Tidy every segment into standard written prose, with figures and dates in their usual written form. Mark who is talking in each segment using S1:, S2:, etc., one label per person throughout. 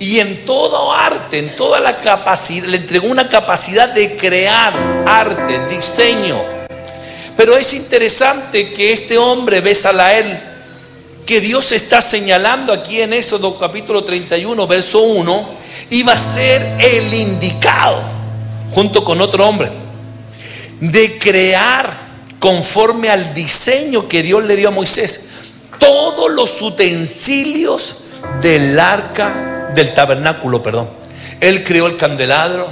S1: Y en todo arte, en toda la capacidad, le entregó una capacidad de crear arte, diseño. Pero es interesante que este hombre, Bezaleel, que Dios está señalando aquí en Éxodo capítulo 31, verso 1, iba a ser el indicado, junto con otro hombre, de crear conforme al diseño que Dios le dio a Moisés todos los utensilios del del tabernáculo, perdón. Él creó el candelabro,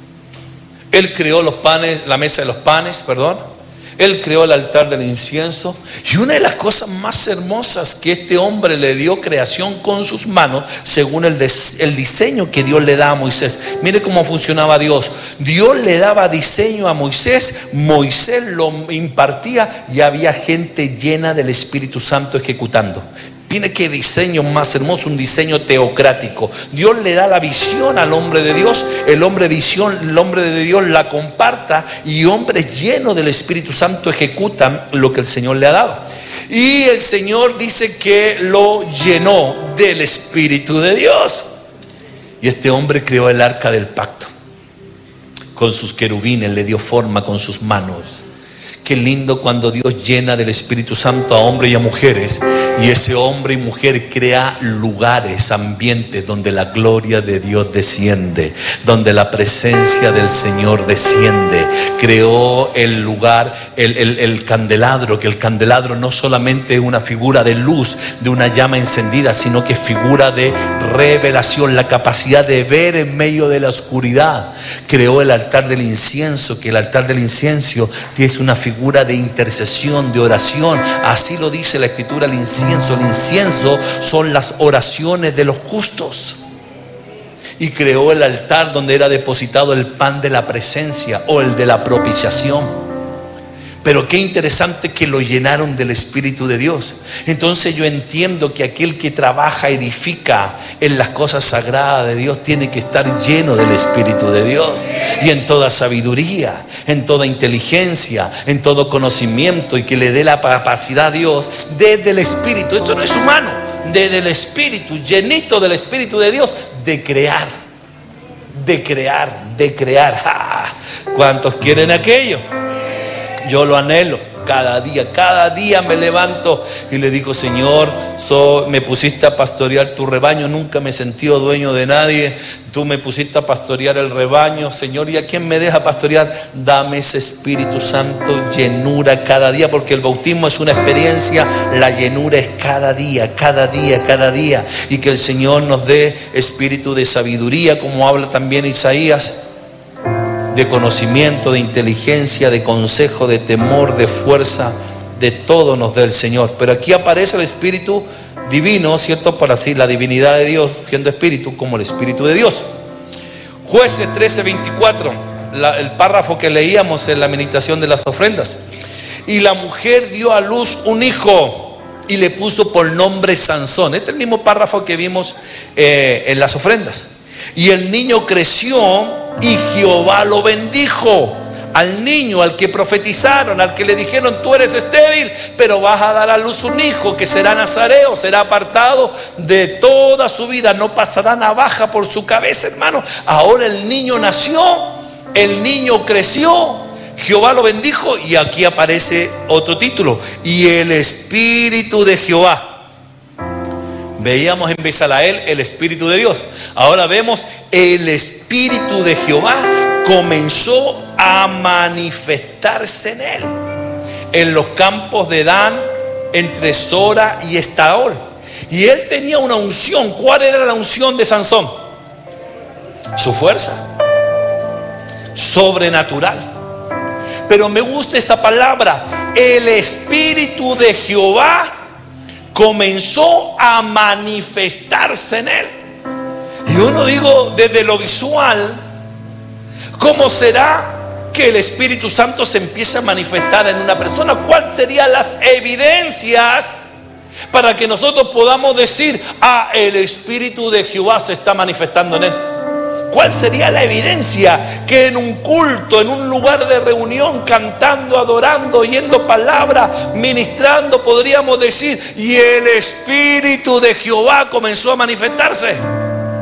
S1: él creó los panes, la mesa de los panes, perdón. Él creó el altar del incienso. Y una de las cosas más hermosas que este hombre le dio creación con sus manos, según el diseño que Dios le da a Moisés. Mire cómo funcionaba Dios. Dios le daba diseño a Moisés, Moisés lo impartía y había gente llena del Espíritu Santo ejecutando. Mire qué diseño más hermoso, un diseño teocrático. Dios le da la visión al hombre de Dios, el hombre de Dios la comparta, y hombres llenos del Espíritu Santo ejecutan lo que el Señor le ha dado. Y el Señor dice que lo llenó del Espíritu de Dios. Y este hombre creó el arca del pacto. Con sus querubines le dio forma con sus manos. Qué lindo cuando Dios llena del Espíritu Santo a hombres y a mujeres, y ese hombre y mujer crea lugares, ambientes donde la gloria de Dios desciende, donde la presencia del Señor desciende. Creó el lugar, el candelabro, que el candelabro no solamente es una figura de luz, de una llama encendida, sino que es figura de revelación, la capacidad de ver en medio de la oscuridad. Creó el altar del incienso, que el altar del incienso es una figura de intercesión, de oración. Así lo dice la Escritura, el incienso son las oraciones de los justos. Y creó el altar donde era depositado el pan de la presencia o el de la propiciación. Pero qué interesante que lo llenaron del Espíritu de Dios. Entonces yo entiendo que aquel que trabaja, edifica en las cosas sagradas de Dios, tiene que estar lleno del Espíritu de Dios. Y en toda sabiduría, en toda inteligencia, en todo conocimiento, y que le dé la capacidad a Dios desde el Espíritu. Esto no es humano, desde el Espíritu, llenito del Espíritu de Dios, de crear. ¡Ah! ¿Cuántos quieren aquello? Yo lo anhelo cada día me levanto y le digo: Señor, me pusiste a pastorear tu rebaño, nunca me he sentido dueño de nadie, tú me pusiste a pastorear el rebaño, Señor, ¿y a quién me deja pastorear? Dame ese Espíritu Santo, llenura cada día, porque el bautismo es una experiencia, la llenura es cada día, y que el Señor nos dé espíritu de sabiduría, como habla también Isaías, de conocimiento, de inteligencia, de consejo, de temor, de fuerza, de todo nos da el Señor. Pero aquí aparece el Espíritu divino, ¿cierto? Para así la divinidad de Dios siendo Espíritu, como el Espíritu de Dios. Jueces 13:24, el párrafo que leíamos en la meditación de las ofrendas. Y la mujer dio a luz un hijo y le puso por nombre Sansón. Este es el mismo párrafo que vimos en las ofrendas. Y el niño creció y Jehová lo bendijo. Al niño, al que profetizaron, al que le dijeron: tú eres estéril, pero vas a dar a luz un hijo que será nazareo, será apartado de toda su vida, no pasará navaja por su cabeza, hermano. Ahora el niño nació, el niño creció, Jehová lo bendijo, y aquí aparece otro título: y el Espíritu de Jehová. Veíamos en Bezaleel el Espíritu de Dios. Ahora vemos el Espíritu de Jehová comenzó a manifestarse en él, en los campos de Dan, entre Sora y Estaol. Y él tenía una unción. ¿Cuál era la unción de Sansón? Su fuerza sobrenatural. Pero me gusta esa palabra: el Espíritu de Jehová comenzó a manifestarse en él. Y yo no digo desde lo visual, ¿cómo será que el Espíritu Santo se empiece a manifestar en una persona? ¿Cuáles serían las evidencias para que nosotros podamos decir: ah, el Espíritu de Jehová se está manifestando en él? ¿Cuál sería la evidencia que en un culto, en un lugar de reunión, cantando, adorando, oyendo palabra, ministrando, podríamos decir: y el Espíritu de Jehová comenzó a manifestarse?